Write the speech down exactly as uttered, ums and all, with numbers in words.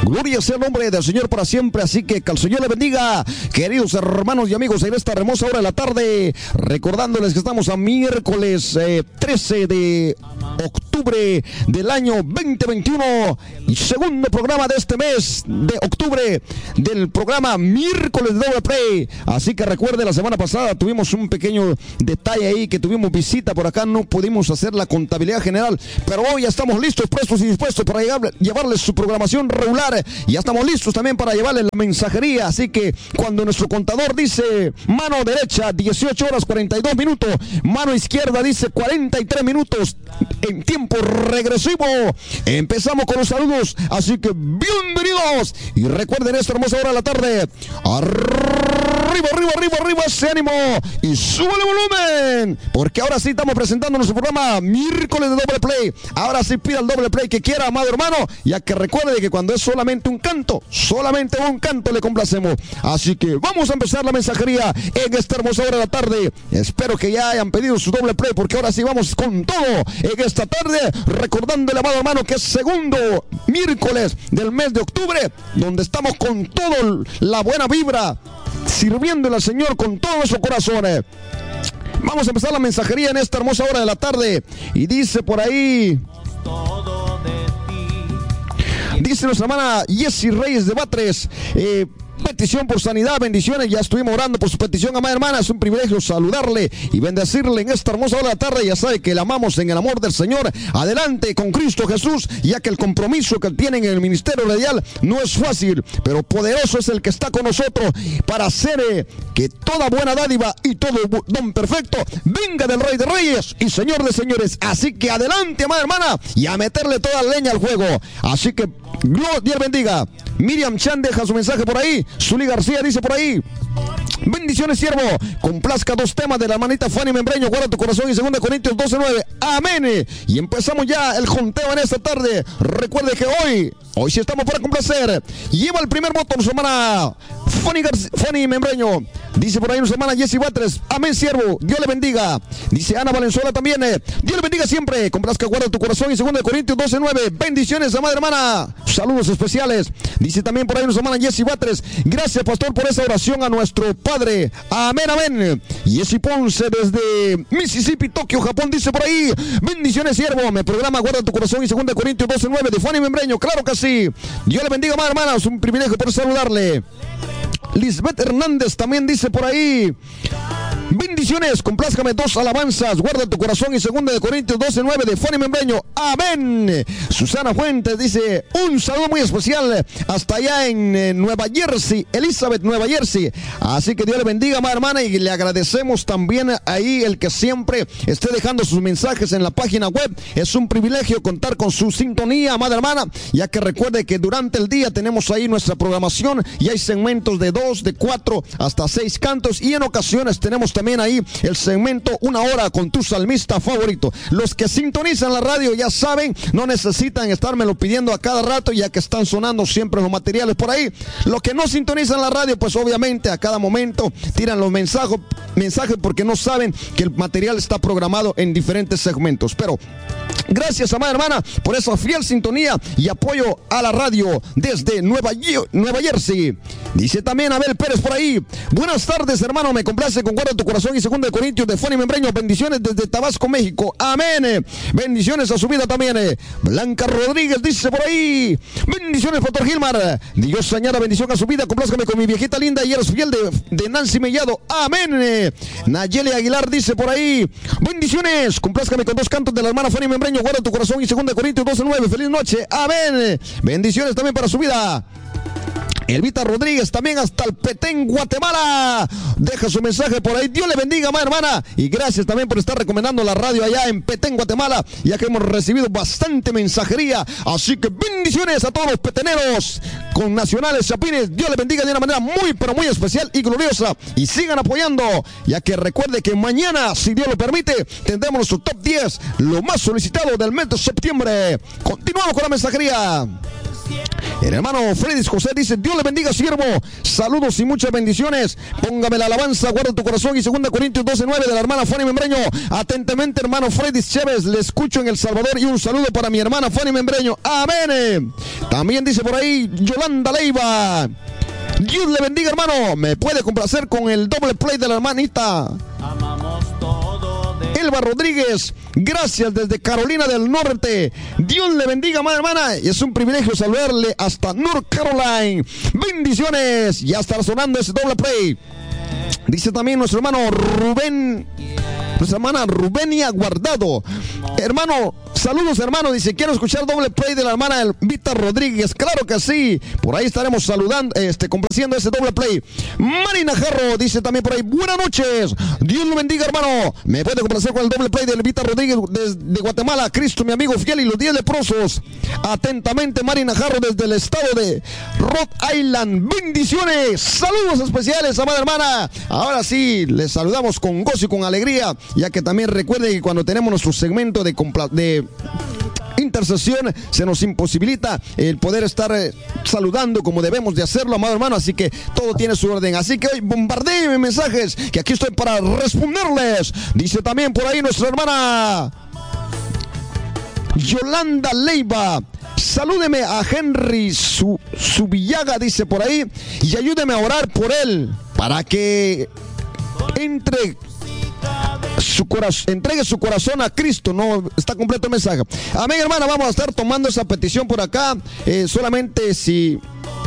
Gloria sea el nombre del Señor para siempre, así que que el Señor le bendiga, queridos hermanos y amigos, en esta hermosa hora de la tarde, recordándoles que estamos a miércoles eh, trece de octubre del año veinte veintiuno y segundo programa de este mes de octubre del programa miércoles de Doble Play. Así que recuerde, la semana pasada tuvimos un pequeño detalle ahí, que tuvimos visita por acá, no pudimos hacer la contabilidad general, pero hoy ya estamos listos, prestos y dispuestos para llevar, llevarles su programación regular. Ya estamos listos también para llevarles la mensajería, así que cuando nuestro contador dice mano derecha dieciocho horas cuarenta y dos minutos, mano izquierda dice cuarenta y tres minutos en tiempo regresivo, empezamos con los saludos, así que bienvenidos y recuerden esta hermosa hora de la tarde, arriba, arriba, arriba, arriba ese ánimo y sube el volumen, porque ahora sí estamos presentando nuestro programa miércoles de Doble Play. Ahora sí pida el Doble Play que quiera, amado hermano, ya que recuerde que cuando es solamente un canto, solamente un canto le complacemos. Así que vamos a empezar la mensajería en esta hermosa hora de la tarde. Espero que ya hayan pedido su Doble Play, porque ahora sí vamos con todo en esta tarde, recordándole, amado hermano, que es segundo miércoles del mes de octubre, donde estamos con toda la buena vibra, sirviéndole al Señor con todos nuestros corazones. Vamos a empezar la mensajería en esta hermosa hora de la tarde. Y dice por ahí, dice nuestra hermana Jessie Reyes de Batres, eh, petición por sanidad, bendiciones, ya estuvimos orando por su petición, amada hermana, es un privilegio saludarle y bendecirle en esta hermosa hora de la tarde. Ya sabe que le amamos en el amor del Señor, adelante con Cristo Jesús, ya que el compromiso que tienen en el ministerio radial no es fácil, pero poderoso es el que está con nosotros para hacer eh, que toda buena dádiva y todo don perfecto venga del Rey de Reyes y Señor de Señores. Así que adelante, amada hermana, y a meterle toda la leña al juego. Así que Dios bendiga. Miriam Chan deja su mensaje por ahí. Zuli García dice por ahí, bendiciones, siervo, complazca dos temas de la hermanita Fanny Membreño, guarda tu corazón, y segunda Corintios doce nueve, amén. Y empezamos ya el conteo en esta tarde. Recuerde que hoy, hoy sí estamos para complacer. Lleva el primer voto nuestra hermana Fanny, García, Fanny Membreño. Dice por ahí nuestra hermana Jessie Batres, amén, siervo, Dios le bendiga. Dice Ana Valenzuela también, eh, Dios le bendiga siempre, complazca, guarda tu corazón, y segunda Corintios doce nueve, bendiciones, amada hermana, saludos especiales. Dice también por ahí nuestra hermana Jessie Batres, gracias, pastor, por esa oración a nuestro Padre, amén, amén. Jessie Ponce desde Mississippi, Tokio, Japón, dice por ahí, bendiciones, siervo, me programa guarda tu corazón, y segunda Corintios doce nueve de Fanny Membreño, claro que sí. Dios le bendiga, amada hermana, es un privilegio por saludarle. Lisbeth Hernández también dice por ahí, bendiciones, complázcame dos alabanzas, guarda tu corazón, y segunda de Corintios doce nueve de Fanny Membreño, amén. Susana Fuentes dice, un saludo muy especial hasta allá en eh, Nueva Jersey, Elizabeth, Nueva Jersey. Así que Dios le bendiga, amada hermana, y le agradecemos también ahí el que siempre esté dejando sus mensajes en la página web. Es un privilegio contar con su sintonía, amada hermana, ya que recuerde que durante el día tenemos ahí nuestra programación y hay segmentos de dos, de cuatro hasta seis cantos, y en ocasiones tenemos también ahí el segmento Una Hora con tu salmista favorito. Los que sintonizan la radio ya saben, no necesitan estármelo pidiendo a cada rato, ya que están sonando siempre los materiales por ahí. Los que no sintonizan la radio, pues obviamente a cada momento tiran los mensajes, mensajes porque no saben que el material está programado en diferentes segmentos. Pero gracias, amada hermana, por esa fiel sintonía y apoyo a la radio desde Nueva, Nueva Jersey. Dice también Abel Pérez por ahí, buenas tardes, hermano, me complace con guarda tu corazón, y segunda de Corintios de Fanny Membreño, bendiciones desde Tabasco, México, amén. Bendiciones a su vida también. Blanca Rodríguez dice por ahí, bendiciones, pastor Gilmar, Dios añada bendición a su vida, complázcame con mi viejita linda y eres fiel de, de Nancy Mellado, amén. Nayeli Aguilar dice por ahí, bendiciones, complázcame con dos cantos de la hermana Fanny Membreño, guarda tu corazón, y segunda de Corintios doce nueve, feliz noche, amén. Bendiciones también para su vida. Elvita Rodríguez también hasta el Petén, Guatemala, deja su mensaje por ahí. Dios le bendiga, amada hermana, y gracias también por estar recomendando la radio allá en Petén, Guatemala, ya que hemos recibido bastante mensajería. Así que bendiciones a todos los peteneros con nacionales chapines. Dios le bendiga de una manera muy pero muy especial y gloriosa, y sigan apoyando, ya que recuerde que mañana, si Dios lo permite, tendremos nuestro top diez, lo más solicitado del mes de septiembre. Continuamos con la mensajería. El hermano Freddy José dice, Dios le bendiga, siervo. Saludos y muchas bendiciones. Póngame la alabanza, guarda tu corazón. Y segunda Corintios doce nueve de la hermana Fanny Membreño. Atentamente, hermano Freddy Chévez, le escucho en El Salvador. Y un saludo para mi hermana Fanny Membreño. Amén. También dice por ahí Yolanda Leiva. Dios le bendiga, hermano. Me puede complacer con el doble play de la hermanita Elba Rodríguez, gracias desde Carolina del Norte. Dios le bendiga, amada hermana. Y es un privilegio saludarle hasta North Carolina. Bendiciones. Ya estará sonando ese doble play. Dice también nuestro hermano Rubén, nuestra hermana Rubenia Guardado. Hermano, saludos, hermano. Dice, quiero escuchar doble play de la hermana Elvita Rodríguez. Claro que sí. Por ahí estaremos saludando, este, complaciendo ese doble play. Marina Jarro dice también por ahí, buenas noches. Dios lo bendiga, hermano. Me puede complacer con el doble play de Elvita Rodríguez desde Guatemala. Cristo, mi amigo fiel y los diez leprosos. Atentamente, Marina Jarro desde el estado de Rhode Island. Bendiciones. Saludos especiales, amada hermana. Ahora sí, les saludamos con gozo y con alegría, ya que también recuerden que cuando tenemos nuestro segmento de, de intercesión, se nos imposibilita el poder estar eh, saludando como debemos de hacerlo, amado hermano, así que todo tiene su orden. Así que hoy bombardeen mensajes, que aquí estoy para responderles. Dice también por ahí nuestra hermana Yolanda Leiva, salúdeme a Henry Subillaga, dice por ahí, y ayúdeme a orar por él, para que entre su corazón, entregue su corazón a Cristo. No está completo el mensaje. Amén, hermana. Vamos a estar tomando esa petición por acá. Eh, solamente si